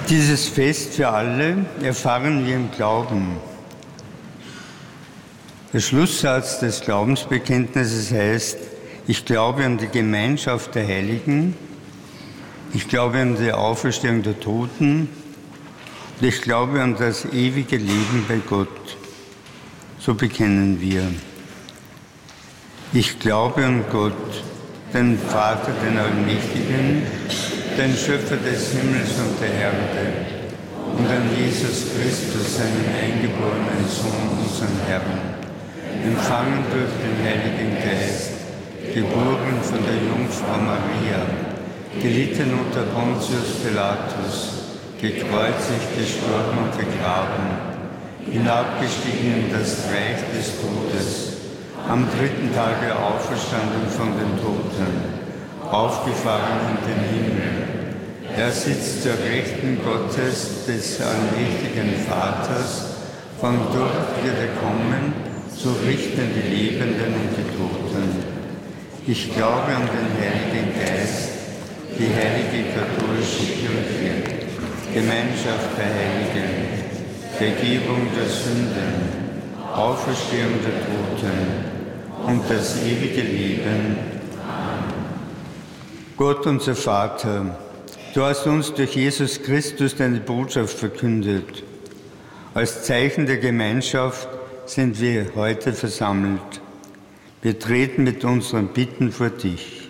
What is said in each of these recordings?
Dieses Fest für alle erfahren wir im Glauben. Der Schlusssatz des Glaubensbekenntnisses heißt: Ich glaube an die Gemeinschaft der Heiligen, ich glaube an die Auferstehung der Toten und ich glaube an das ewige Leben bei Gott. So bekennen wir. Ich glaube an Gott, den Vater, den Allmächtigen, den Schöpfer des Himmels und der Erde, und an Jesus Christus, seinen eingeborenen Sohn, unseren Herrn, empfangen durch den Heiligen Geist, geboren von der Jungfrau Maria, gelitten unter Pontius Pilatus, gekreuzigt, gestorben und begraben, hinabgestiegen in das Reich des Todes, am dritten Tage auferstanden von den Toten, aufgefahren in den Himmel. Er sitzt zur Rechten Gottes, des allmächtigen Vaters, von dort wird er kommen, zu richten die Lebenden und die Toten. Ich glaube an den Heiligen Geist, die heilige katholische Kirche, Gemeinschaft der Heiligen, Vergebung der Sünden, Auferstehung der Toten und das ewige Leben. Gott, unser Vater, du hast uns durch Jesus Christus deine Botschaft verkündet. Als Zeichen der Gemeinschaft sind wir heute versammelt. Wir treten mit unseren Bitten vor dich.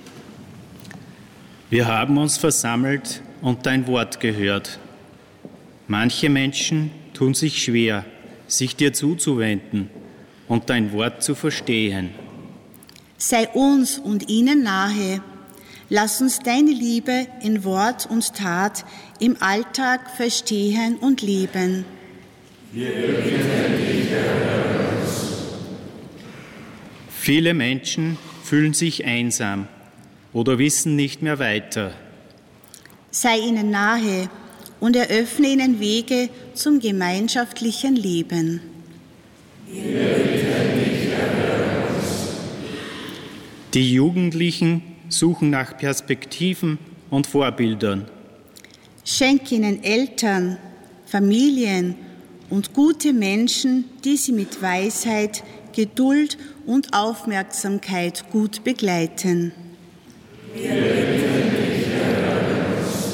Wir haben uns versammelt und dein Wort gehört. Manche Menschen tun sich schwer, sich dir zuzuwenden und dein Wort zu verstehen. Sei uns und ihnen nahe. Lass uns deine Liebe in Wort und Tat im Alltag verstehen und leben. Wir bitten dich, erhöre uns. Viele Menschen fühlen sich einsam oder wissen nicht mehr weiter. Sei ihnen nahe und eröffne ihnen Wege zum gemeinschaftlichen Leben. Wir bitten dich, erhöre uns. Die Jugendlichen suchen nach Perspektiven und Vorbildern. Schenk ihnen Eltern, Familien und gute Menschen, die sie mit Weisheit, Geduld und Aufmerksamkeit gut begleiten. Wir bitten dich, erhöre uns.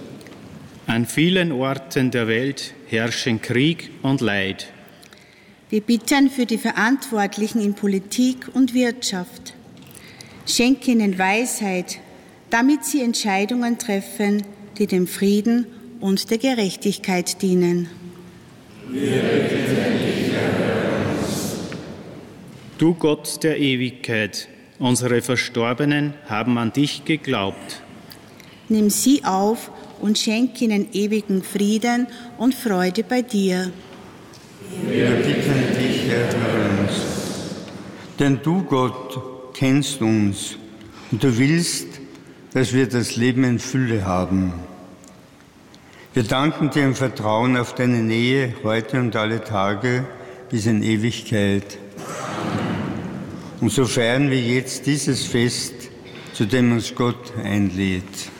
An vielen Orten der Welt herrschen Krieg und Leid. Wir bitten für die Verantwortlichen in Politik und Wirtschaft. Schenke ihnen Weisheit, damit sie Entscheidungen treffen, die dem Frieden und der Gerechtigkeit dienen. Wir bitten dich, erhöre uns. Du Gott der Ewigkeit, unsere Verstorbenen haben an dich geglaubt. Nimm sie auf und schenk ihnen ewigen Frieden und Freude bei dir. Wir bitten dich, erhöre uns. Denn du, Gott, kennst uns und du willst, dass wir das Leben in Fülle haben. Wir danken dir im Vertrauen auf deine Nähe heute und alle Tage bis in Ewigkeit. Und so feiern wir jetzt dieses Fest, zu dem uns Gott einlädt.